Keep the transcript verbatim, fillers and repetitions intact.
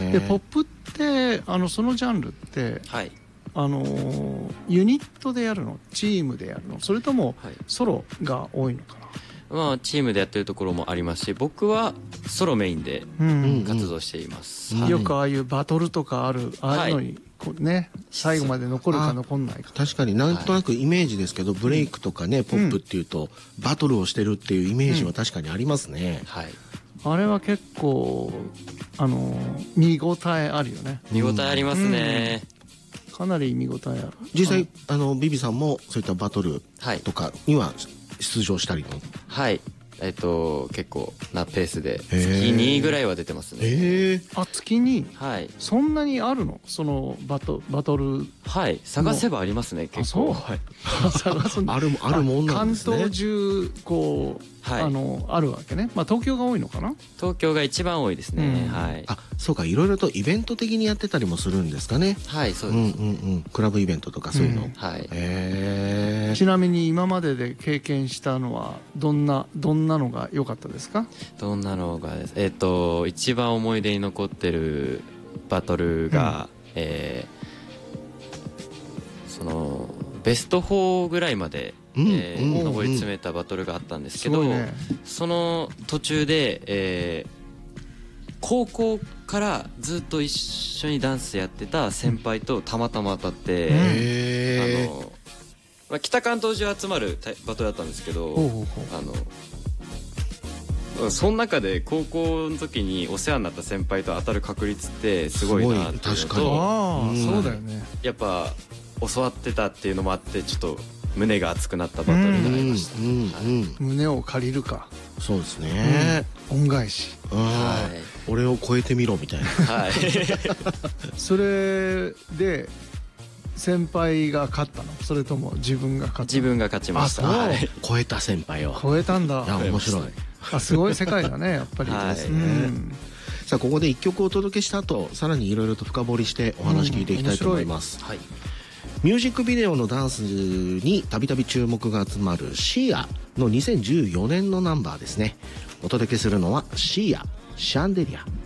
でポップってあのそのジャンルって、 はい、 あのユニットでやるの、チームでやるの、それともソロが多いのかな。 まあ、チームでやってるところもありますし、僕はソロメインで活動しています、 うんうん、よくああいうバトルとかあるああいうのにこう、ね、はい、最後まで残るか残んないか。 確かになんとなくイメージですけど、はい、ブレイクとかね、ポップっていうと、うん、バトルをしてるっていうイメージは確かにありますね、 うん、はい、 あれは結構あの見応えあるよね。 見応えありますね、 うん、かなり見応えある。 実際あのビビさんもそういったバトルとかには出場したりも。 はい、えっと結構なペースで月にぐらいは出てますね。 えー、あ、月に、 はい、 そんなにあるの、そのバトバトル。 はい、探せばありますね、結構。 はい、探すんだ。 あるあるもんなんですね。 関東中こう、はい、あのあるわけね。まあ東京が多いのかな。 東京が一番多いですね、うん、はい。 あ、そうか、いろいろとイベント的にやってたりもするんですかね。 はい、そうです。 うんうんうん、クラブイベントとかそういうの、うん、 はい。 へー。 ちなみに今までで経験したのはどんなどんなのが良かったですか。 どんなのがです、えっと一番思い出に残ってるバトルが、うん、えー、そのベストフォーぐらいまで、うん、えーうん、上り詰めたバトルがあったんですけど、ね、その途中で、えー、高校からずっと一緒にダンスやってた先輩とたまたま当たって、うん、あの、まあ、北関東中集まるバトルだったんですけど、あのその中で高校の時にお世話になった先輩と当たる確率ってすごいなっていうのと、 あ、うん、そうだよね。 やっぱ教わってたっていうのもあってちょっと胸が熱くなったバトルになりました、うんはい、胸を借りるか。 そうですね、 うん、恩返し、 はい、俺を超えてみろみたいな、はい、 それで先輩が勝ったの、それとも自分が勝ったの。 自分が勝ちました。 はい、超えた先輩を超えたんだ。 いや面白い。 あ、すごい世界だね、やっぱり。 はい、ですね、うん、さあここでいっきょくお届けした後、さらにいろいろと深掘りしてお話聞いていきたいと思います、うん、はい。ミュージックビデオのダンスにたびたび注目が集まるシーアのにせんじゅうよねんのナンバーですね。お届けするのはシーア、シャンデリア。